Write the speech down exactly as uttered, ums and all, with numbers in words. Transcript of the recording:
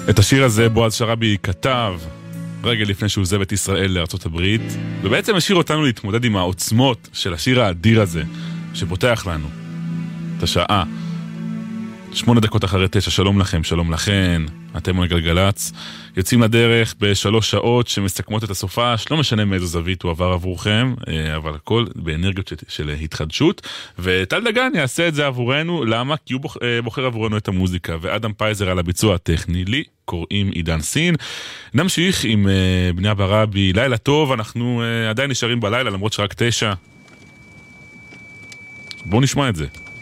את השיר הזה בועז שרעבי כתב רגע לפני שהוא עוזב את ישראל לארצות הברית, ובעצם השאיר אותנו להתמודד עם העוצמות של השיר האדיר הזה, שפותח לנו את השעה. שמונה דקות אחרי תשע, שלום לכם, שלום לכן, אתם על גלגלץ, יוצאים לדרך בשלוש שעות שמסכמות את הסופש, לא משנה מאיזו זווית הוא עבר עבורכם, אבל הכל באנרגיות של, של התחדשות, וטל דגן יעשה את זה עבורנו, למה? כי הוא בוחר עבורנו את המוזיקה, ואדם פייזר על הביצוע הטכני, לי קוראים עידן סין. נמשיך עם בני הברבי, לילה טוב, אנחנו עדיין נשארים בלילה, למרות שרק תשע. בואו נשמע את זה.